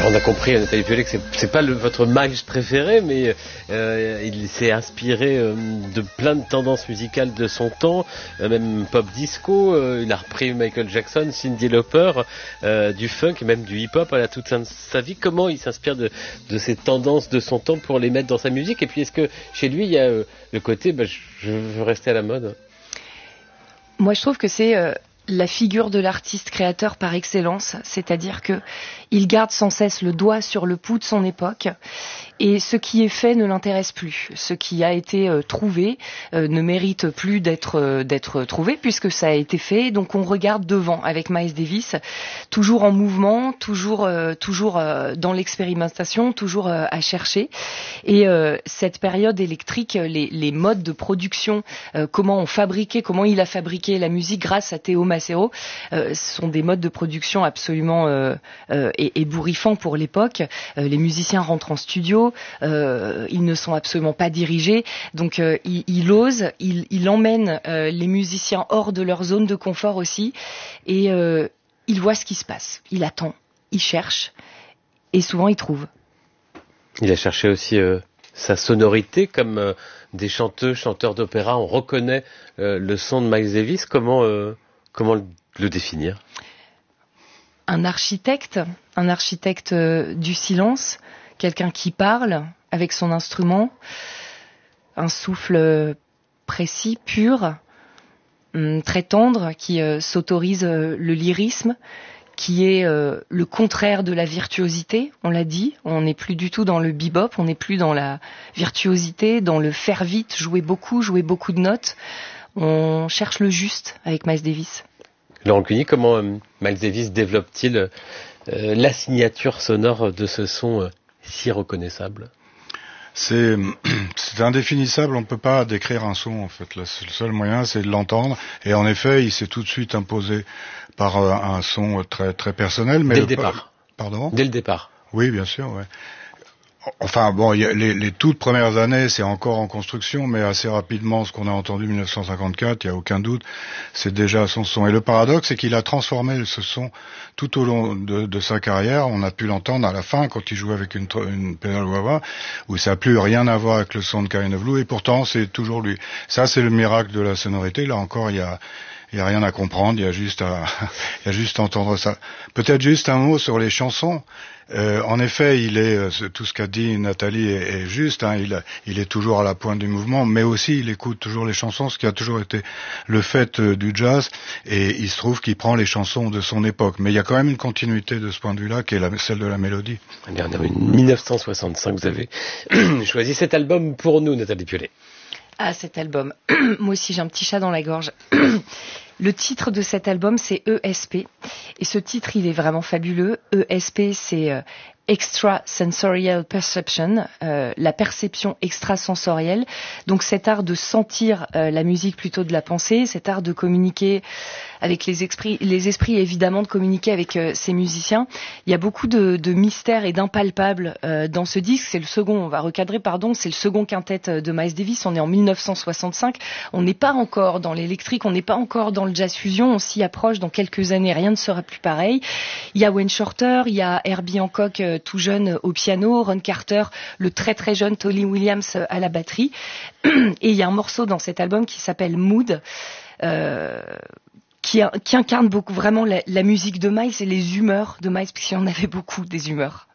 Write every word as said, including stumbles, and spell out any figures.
on a compris, Nathalie Piollet, que c'est, c'est pas le, votre Miles préféré, mais euh, il s'est inspiré euh, de plein de tendances musicales de son temps, euh, même pop disco. Euh, il a repris Michael Jackson, Cyndi Lauper, euh, du funk et même du hip-hop à la toute fin de sa vie. Comment il s'inspire de, de ces tendances de son temps pour les mettre dans sa musique? Et puis est-ce que chez lui il y a euh, le côté bah, je veux rester à la mode? Moi je trouve que c'est euh, la figure de l'artiste créateur par excellence, c'est-à-dire que il garde sans cesse le doigt sur le pouls de son époque et ce qui est fait ne l'intéresse plus. Ce qui a été euh, trouvé euh, ne mérite plus d'être euh, d'être trouvé puisque ça a été fait. Donc on regarde devant avec Miles Davis, toujours en mouvement, toujours euh, toujours euh, dans l'expérimentation, toujours euh, à chercher. Et euh, cette période électrique, les, les modes de production, euh, comment on fabriquait, comment il a fabriqué la musique grâce à Théo Macero, euh, sont des modes de production absolument euh, euh, ébouriffants pour l'époque. Euh, les musiciens rentrent en studio. Euh, ils ne sont absolument pas dirigés, donc euh, il, il ose, il, il emmène euh, les musiciens hors de leur zone de confort aussi, et euh, il voit ce qui se passe, il attend, il cherche, et souvent il trouve. Il a cherché aussi euh, sa sonorité, comme euh, des chanteux, chanteurs d'opéra, on reconnaît euh, le son de Miles Davis. Comment, euh, comment le, le définir? Un architecte, un architecte euh, du silence, quelqu'un qui parle avec son instrument, un souffle précis, pur, très tendre, qui euh, s'autorise euh, le lyrisme, qui est euh, le contraire de la virtuosité, on l'a dit. On n'est plus du tout dans le bebop, on n'est plus dans la virtuosité, dans le faire vite, jouer beaucoup, jouer beaucoup de notes. On cherche le juste avec Miles Davis. Laurent Cuny, comment euh, Miles Davis développe-t-il euh, la signature sonore de ce son euh, si reconnaissable? C'est, c'est indéfinissable, on ne peut pas décrire un son en fait. Là, c'est le seul moyen, c'est de l'entendre. Et en effet, il s'est tout de suite imposé par euh, un son très très personnel. Mais Dès le, le départ. Pardon? Dès le départ. Oui, bien sûr. Ouais. Enfin bon, y a les, les toutes premières années, c'est encore en construction, mais assez rapidement, ce qu'on a entendu en dix-neuf cent cinquante-quatre, il n'y a aucun doute, c'est déjà son son. Et le paradoxe, c'est qu'il a transformé ce son tout au long de, de sa carrière. On a pu l'entendre à la fin, quand il jouait avec une, une pédale wah-wah, où ça n'a plus rien à voir avec le son de Kind of Blue, et pourtant, c'est toujours lui. Ça, c'est le miracle de la sonorité. Là encore, il y a... Il n'y a rien à comprendre, il y a juste à, il y a juste à entendre ça. Peut-être juste un mot sur les chansons. Euh, en effet, il est, tout ce qu'a dit Nathalie est, est juste, hein, il, il est toujours à la pointe du mouvement, mais aussi il écoute toujours les chansons, ce qui a toujours été le fait euh, du jazz, et il se trouve qu'il prend les chansons de son époque. Mais il y a quand même une continuité de ce point de vue-là, qui est la, celle de la mélodie. Regardez, en dix-neuf cent soixante-cinq, vous avez choisi cet album pour nous, Nathalie Piollet. Ah, cet album. Moi aussi, j'ai un petit chat dans la gorge. Le titre de cet album, c'est E S P. Et ce titre, il est vraiment fabuleux. E S P, c'est euh, Extrasensorial Perception, euh, la perception extrasensorielle. Donc cet art de sentir euh, la musique plutôt de la penser, cet art de communiquer avec les esprits, les esprits évidemment de communiquer avec euh, ces musiciens. Il y a beaucoup de, de mystères et d'impalpables euh, dans ce disque. C'est le second, on va recadrer, pardon, c'est le second quintet de Miles Davis. On est en dix-neuf cent soixante-cinq. On n'est pas encore dans l'électrique, on n'est pas encore dans le jazz fusion. On s'y approche. Dans quelques années, rien ne sera plus pareil. Il y a Wayne Shorter, il y a Herbie Hancock euh, tout jeune au piano, Ron Carter, le très très jeune Tolly Williams à la batterie. Et il y a un morceau dans cet album qui s'appelle Mood. Euh, Qui, qui incarne beaucoup vraiment la, la musique de Miles et les humeurs de Miles, parce qu'il y en avait beaucoup des humeurs.